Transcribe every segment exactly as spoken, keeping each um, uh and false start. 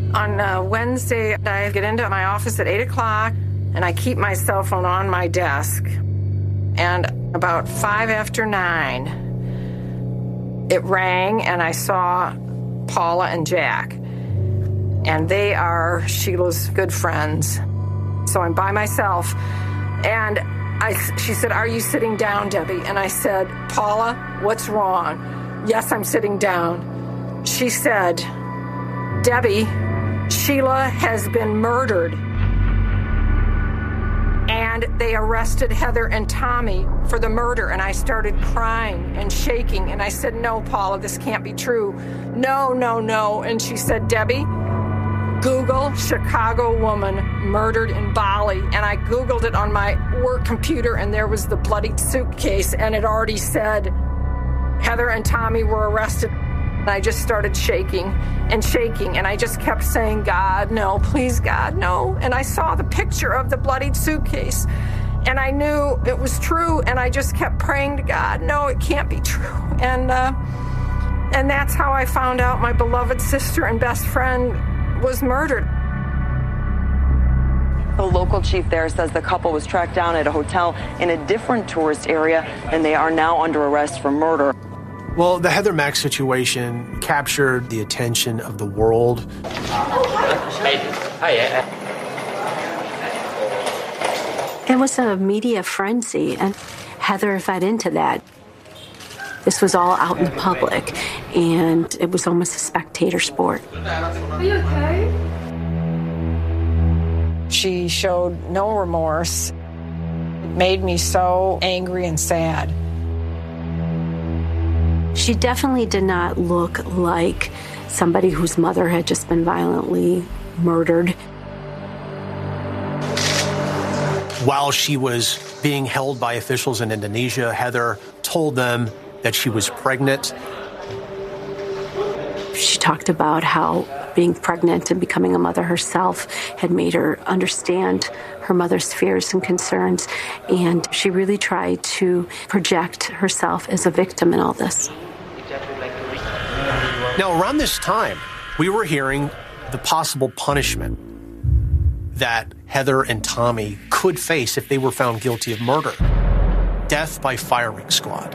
On uh, Wednesday, I get into my office at eight o'clock, and I keep my cell phone on my desk. And about five after nine, it rang, and I saw Paula and Jack. And they are Sheila's good friends. So I'm by myself, and I, she said, "Are you sitting down, Debbie?" And I said, "Paula, what's wrong?" "Yes, I'm sitting down." She said, "Debbie, Sheila has been murdered." And they arrested Heather and Tommy for the murder. And I started crying and shaking. And I said, "No, Paula, this can't be true. No, no, no." And she said, "Debbie, Google Chicago woman murdered in Bali." And I Googled it on my work computer, and there was the bloodied suitcase. And it already said Heather and Tommy were arrested. And I just started shaking and shaking, and I just kept saying, "God, no, please, God, no." And I saw the picture of the bloodied suitcase, and I knew it was true, and I just kept praying to God, "No, it can't be true." And uh, and that's how I found out my beloved sister and best friend was murdered. The local chief there says the couple was tracked down at a hotel in a different tourist area, and they are now under arrest for murder. Well, the Heather Mack situation captured the attention of the world. It was a media frenzy, and Heather fed into that. This was all out in the public, and it was almost a spectator sport. Are you okay? She showed no remorse. It made me so angry and sad. She definitely did not look like somebody whose mother had just been violently murdered. While she was being held by officials in Indonesia, Heather told them that she was pregnant. She talked about how being pregnant and becoming a mother herself had made her understand her mother's fears and concerns, and she really tried to project herself as a victim in all this. Now, around this time, we were hearing the possible punishment that Heather and Tommy could face if they were found guilty of murder: death by firing squad.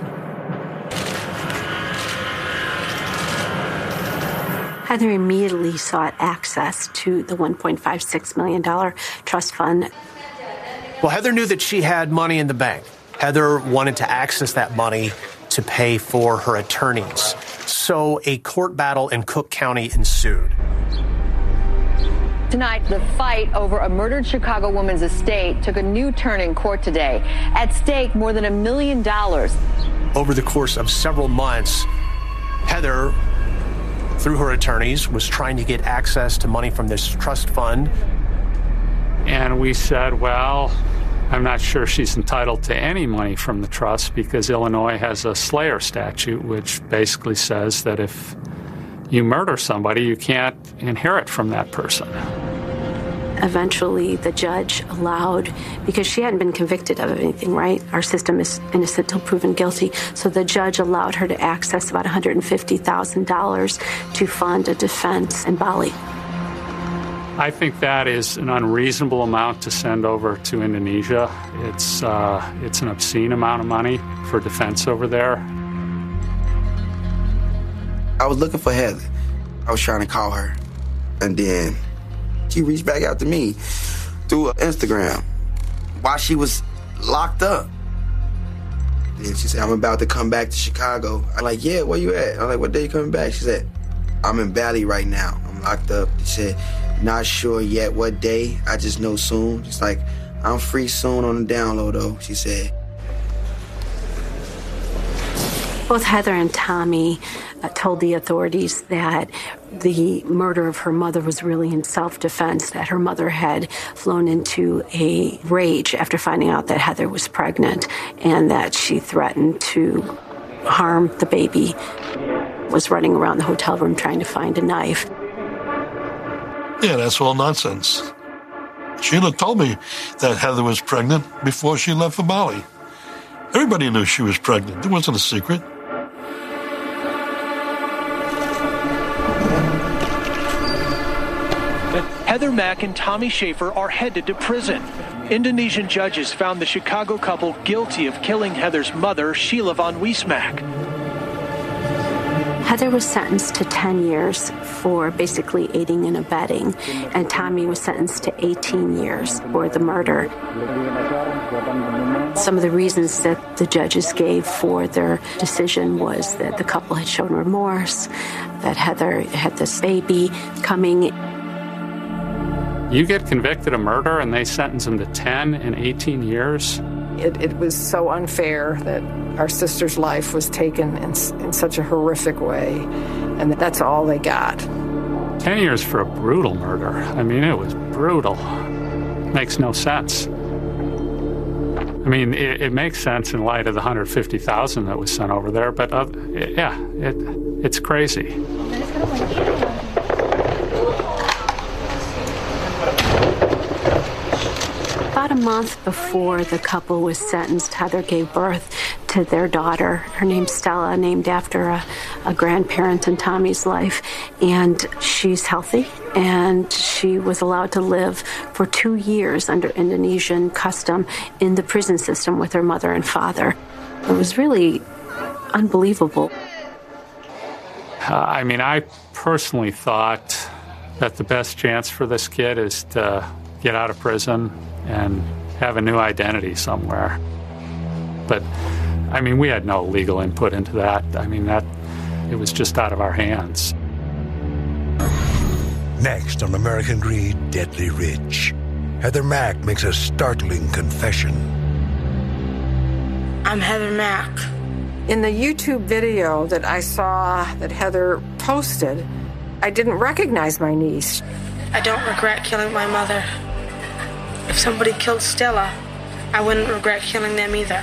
Heather immediately sought access to the one point five six million dollars trust fund. Well, Heather knew that she had money in the bank. Heather wanted to access that money to pay for her attorneys. So a court battle in Cook County ensued. Tonight, the fight over a murdered Chicago woman's estate took a new turn in court today. At stake, more than a million dollars. Over the course of several months, Heather, through her attorneys, was trying to get access to money from this trust fund. And we said, well, I'm not sure she's entitled to any money from the trust because Illinois has a slayer statute, which basically says that if you murder somebody, you can't inherit from that person. Eventually, the judge allowed, because she hadn't been convicted of anything, right? Our system is innocent till proven guilty. So the judge allowed her to access about one hundred fifty thousand dollars to fund a defense in Bali. I think that is an unreasonable amount to send over to Indonesia. It's uh, it's an obscene amount of money for defense over there. I was looking for Heather. I was trying to call her. And then she reached back out to me through Instagram while she was locked up. Then she said, "I'm about to come back to Chicago." I'm like, "Yeah, where you at?" I'm like, "What day you coming back?" She said, "I'm in Bali right now. I'm locked up." She said, "Not sure yet what day. I just know soon." She's like, "I'm free soon on the download, though," she said. Both Heather and Tommy uh, told the authorities that the murder of her mother was really in self-defense, that her mother had flown into a rage after finding out that Heather was pregnant, and that she threatened to harm the baby, was running around the hotel room trying to find a knife. Yeah, that's all nonsense. Sheila told me that Heather was pregnant before she left for Bali. Everybody knew she was pregnant. It wasn't a secret. Heather Mack and Tommy Schaefer are headed to prison. Indonesian judges found the Chicago couple guilty of killing Heather's mother, Sheila von Wiesmack. Heather was sentenced to ten years for basically aiding and abetting, and Tommy was sentenced to eighteen years for the murder. Some of the reasons that the judges gave for their decision was that the couple had shown remorse, that Heather had this baby coming. You get convicted of murder and they sentence him to ten and eighteen years? It, it was so unfair that our sister's life was taken in, in such a horrific way, and that that's all they got. ten years for a brutal murder. I mean, it was brutal. Makes no sense. I mean, it, it makes sense in light of the one hundred fifty thousand that was sent over there, but uh, yeah, it, it's crazy. About a month before the couple was sentenced, Heather gave birth to their daughter. Her name's Stella, named after a, a grandparent in Tommy's life. And she's healthy, and she was allowed to live for two years under Indonesian custom in the prison system with her mother and father. It was really unbelievable. Uh, I mean, I personally thought that the best chance for this kid is to get out of prison and have a new identity somewhere. But, I mean, we had no legal input into that. I mean, that, it was just out of our hands. Next on American Greed, Deadly Rich, Heather Mack makes a startling confession. I'm Heather Mack. In the YouTube video that I saw that Heather posted, I didn't recognize my niece. I don't regret killing my mother. If somebody killed Stella, I wouldn't regret killing them either.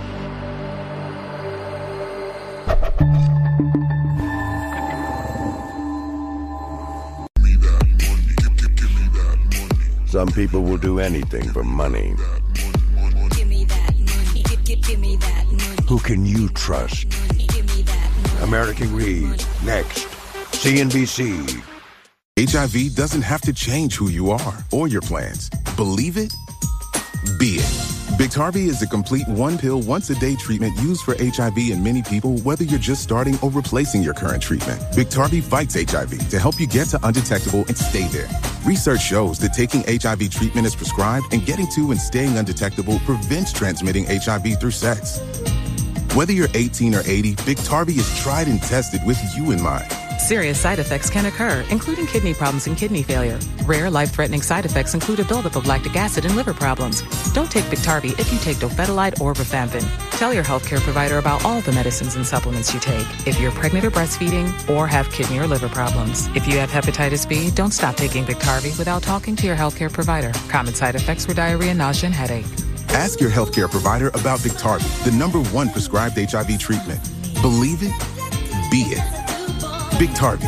Some people will do anything for money. Give me that money. Give, give, give me that money. Who can you trust? Give me that money. American Greed, next. C N B C. H I V doesn't have to change who you are or your plans. Believe it? Be it. Biktarvy is a complete one-pill, once-a-day treatment used for H I V in many people, whether you're just starting or replacing your current treatment. Biktarvy fights H I V to help you get to undetectable and stay there. Research shows that taking H I V treatment as prescribed and getting to and staying undetectable prevents transmitting H I V through sex. Whether you're eighteen or eighty, Biktarvy is tried and tested with you in mind. Serious side effects can occur, including kidney problems and kidney failure. Rare, life-threatening side effects include a buildup of lactic acid and liver problems. Don't take Biktarvy if you take dofetilide or rifampin. Tell your healthcare provider about all the medicines and supplements you take if you're pregnant or breastfeeding or have kidney or liver problems. If you have hepatitis B, don't stop taking Biktarvy without talking to your healthcare provider. Common side effects were diarrhea, nausea, and headache. Ask your healthcare provider about Biktarvy, the number one prescribed H I V treatment. Believe it, be it. Biktarvy.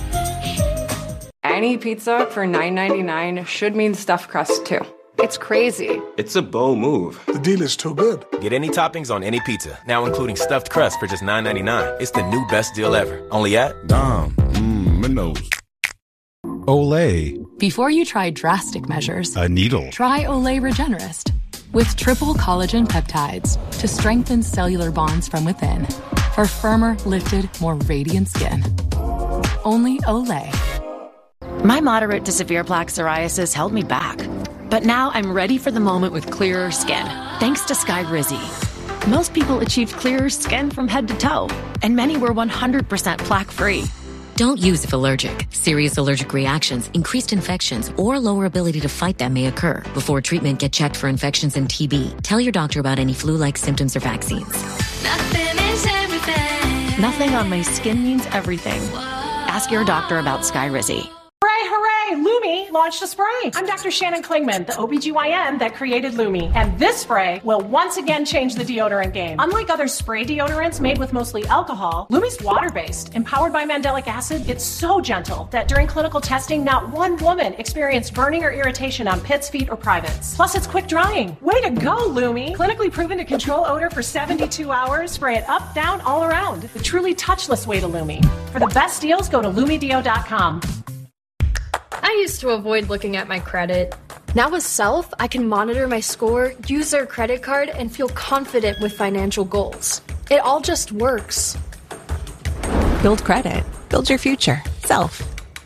Any pizza for nine ninety-nine should mean stuffed crust too. It's crazy. It's a bold move. The deal is too good. Get any toppings on any pizza, now including stuffed crust for just nine ninety-nine. It's the new best deal ever. Only at Dom. Mmm, my nose. Olay. Before you try drastic measures, a needle. Try Olay Regenerist with triple collagen peptides to strengthen cellular bonds from within for firmer, lifted, more radiant skin. Only Olay. My moderate to severe plaque psoriasis held me back. But now I'm ready for the moment with clearer skin, thanks to Skyrizi. Most people achieved clearer skin from head to toe, and many were one hundred percent plaque-free. Don't use if allergic. Serious allergic reactions, increased infections, or lower ability to fight them may occur. Before treatment, get checked for infections and T B. Tell your doctor about any flu-like symptoms or vaccines. Nothing is everything. Nothing on my skin means everything. Ask your doctor about Skyrizi. Hooray, hooray! Lumi launched a spray. I'm Doctor Shannon Klingman, the O B G Y N that created Lumi. And this spray will once again change the deodorant game. Unlike other spray deodorants made with mostly alcohol, Lumi's water-based. Empowered by mandelic acid, it's so gentle that during clinical testing, not one woman experienced burning or irritation on pits, feet, or privates. Plus, it's quick drying. Way to go, Lumi! Clinically proven to control odor for seventy-two hours. Spray it up, down, all around. The truly touchless way to Lumi. For the best deals, go to Lumi Deo dot com. I used to avoid looking at my credit. Now with Self, I can monitor my score, use their credit card, and feel confident with financial goals. It all just works. Build credit. Build your future. Self.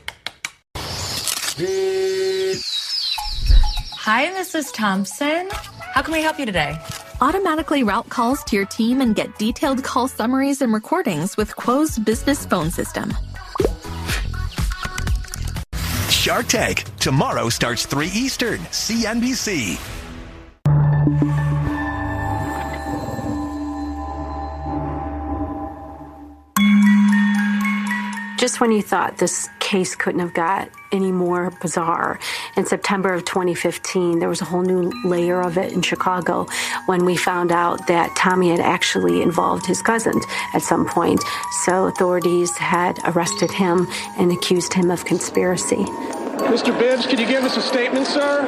Hi, Missus Thompson. How can we help you today? Automatically route calls to your team and get detailed call summaries and recordings with Quo's business phone system. Shark Tank. Tomorrow starts three Eastern. C N B C. Just when you thought this case couldn't have got any more bizarre, in September of twenty fifteen, there was a whole new layer of it in Chicago when we found out that Tommy had actually involved his cousin at some point. So authorities had arrested him and accused him of conspiracy. Mister Bibbs, could you give us a statement, sir?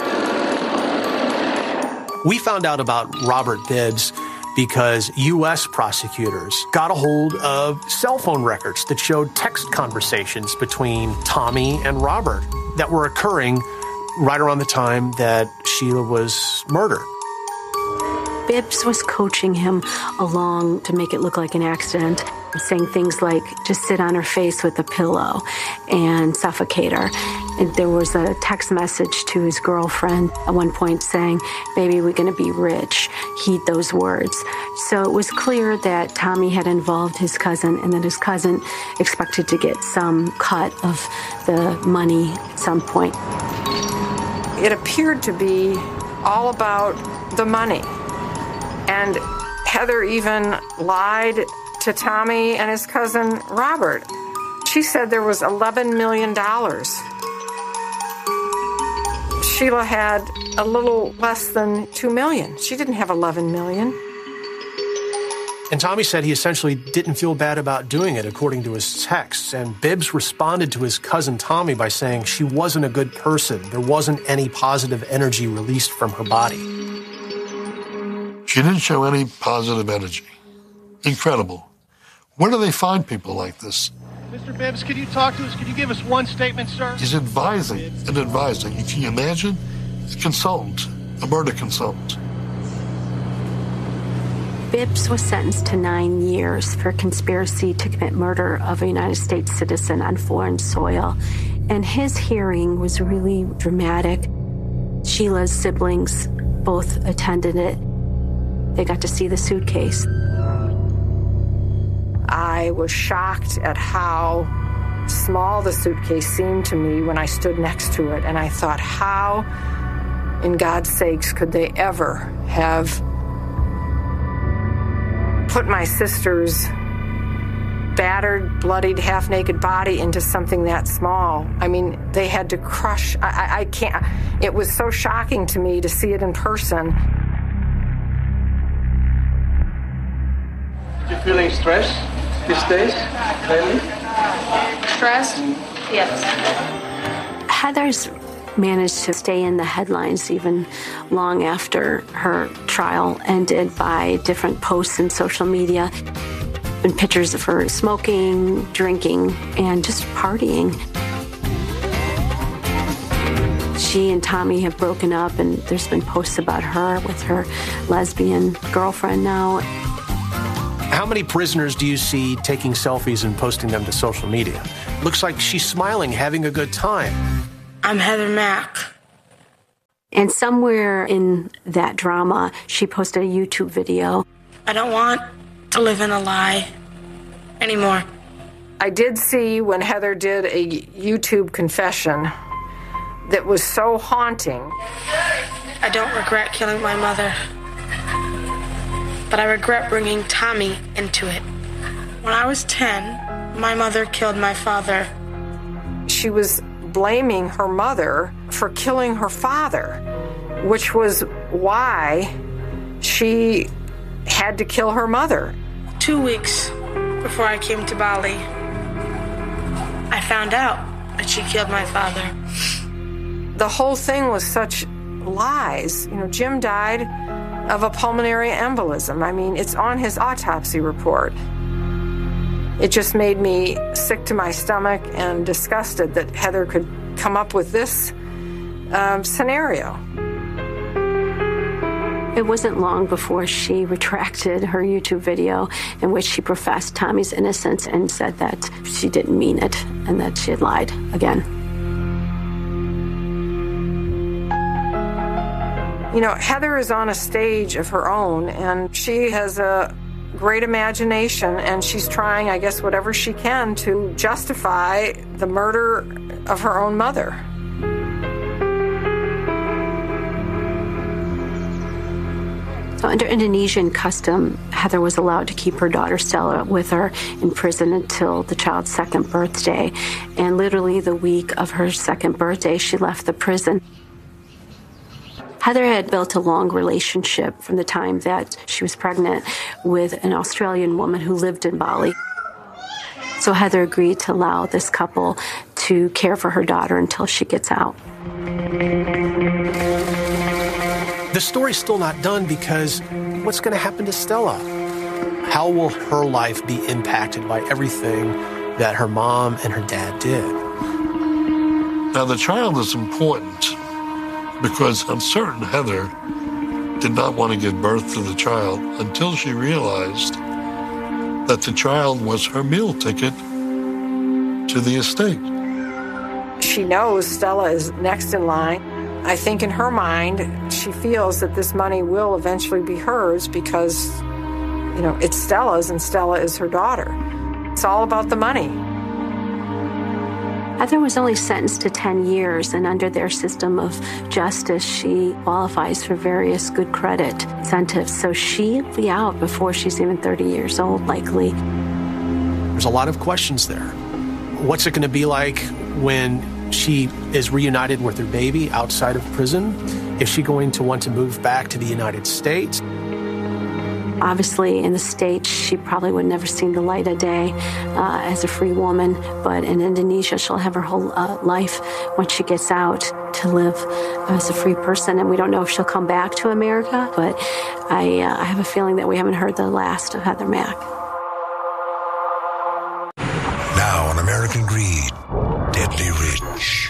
We found out about Robert Bibbs because U S prosecutors got a hold of cell phone records that showed text conversations between Tommy and Robert that were occurring right around the time that Sheila was murdered. Bibbs was coaching him along to make it look like an accident, saying things like, just sit on her face with a pillow and suffocate her. And there was a text message to his girlfriend at one point saying, baby, we're going to be rich. Heed those words. So it was clear that Tommy had involved his cousin and that his cousin expected to get some cut of the money at some point. It appeared to be all about the money. And Heather even lied to Tommy and his cousin Robert. She said there was eleven million dollars. Sheila had a little less than two million dollars. She didn't have eleven million dollars. And Tommy said he essentially didn't feel bad about doing it, according to his texts. And Bibbs responded to his cousin Tommy by saying she wasn't a good person. There wasn't any positive energy released from her body. She didn't show any positive energy. Incredible. Where do they find people like this? Mister Bibbs, could you talk to us? Could you give us one statement, sir? He's advising and advising. Can you imagine? A consultant, a murder consultant. Bibbs was sentenced to nine years for conspiracy to commit murder of a United States citizen on foreign soil. And his hearing was really dramatic. Sheila's siblings both attended it. They got to see the suitcase. I was shocked at how small the suitcase seemed to me when I stood next to it. And I thought, how, in God's sakes, could they ever have put my sister's battered, bloodied, half-naked body into something that small? I mean, they had to crush. I, I, I can't. It was so shocking to me to see it in person. You feeling stressed these days, lately? Stressed? Yes. Heather's managed to stay in the headlines even long after her trial ended by different posts in social media and pictures of her smoking, drinking, and just partying. She and Tommy have broken up, and there's been posts about her with her lesbian girlfriend now. How many prisoners do you see taking selfies and posting them to social media? Looks like she's smiling, having a good time. I'm Heather Mack. And somewhere in that drama, she posted a YouTube video. I don't want to live in a lie anymore. I did see when Heather did a YouTube confession that was so haunting. I don't regret killing my mother, but I regret bringing Tommy into it. When I was ten, my mother killed my father. She was blaming her mother for killing her father, which was why she had to kill her mother. Two weeks before I came to Bali, I found out that she killed my father. The whole thing was such lies. You know, Jim died of a pulmonary embolism. I mean, it's on his autopsy report. It just made me sick to my stomach and disgusted that Heather could come up with this um, scenario. It wasn't long before she retracted her YouTube video in which she professed Tommy's innocence and said that she didn't mean it and that she had lied again. You know, Heather is on a stage of her own, and she has a great imagination, and she's trying, I guess, whatever she can to justify the murder of her own mother. So under Indonesian custom, Heather was allowed to keep her daughter Stella with her in prison until the child's second birthday. And literally the week of her second birthday, she left the prison. Heather had built a long relationship from the time that she was pregnant with an Australian woman who lived in Bali. So Heather agreed to allow this couple to care for her daughter until she gets out. The story's still not done because what's going to happen to Stella? How will her life be impacted by everything that her mom and her dad did? Now, the child is important because I'm certain Heather did not want to give birth to the child until she realized that the child was her meal ticket to the estate. She knows Stella is next in line. I think in her mind, she feels that this money will eventually be hers because, you know, it's Stella's and Stella is her daughter. It's all about the money. Heather was only sentenced to ten years, and under their system of justice, she qualifies for various good credit incentives. So she'll be out before she's even thirty years old, likely. There's a lot of questions there. What's it going to be like when she is reunited with her baby outside of prison? Is she going to want to move back to the United States? Obviously, in the States, she probably would never seen the light of day uh, as a free woman. But in Indonesia, she'll have her whole uh, life when she gets out to live as a free person. And we don't know if she'll come back to America, but I, uh, I have a feeling that we haven't heard the last of Heather Mack. Now on American Greed, Deadly Rich.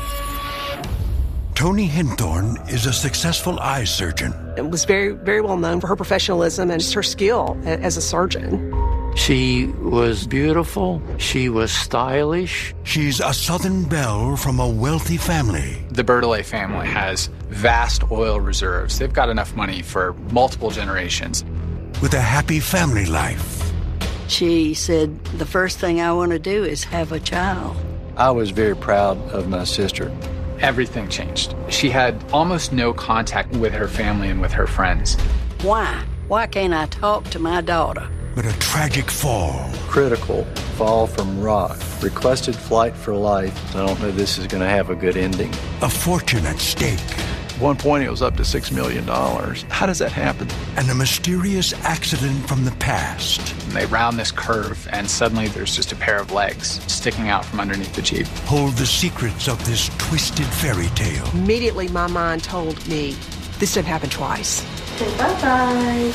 Toni Hinthorn is a successful eye surgeon. It was very, very well known for her professionalism and just her skill as a surgeon. She was beautiful. She was stylish. She's a Southern belle from a wealthy family. The Bertolet family has vast oil reserves. They've got enough money for multiple generations. With a happy family life. She said, the first thing I want to do is have a child. I was very proud of my sister. Everything changed. She had almost no contact with her family and with her friends. Why? Why can't I talk to my daughter? But a tragic fall. Critical fall from rock. Requested flight for life. I don't know if this is going to have a good ending. A fortune at stake. At one point, it was up to six million dollars. How does that happen? And a mysterious accident from the past. And they round this curve, and suddenly there's just a pair of legs sticking out from underneath the Jeep. Hold the secrets of this twisted fairy tale. Immediately, my mind told me this didn't happen twice. Say bye-bye.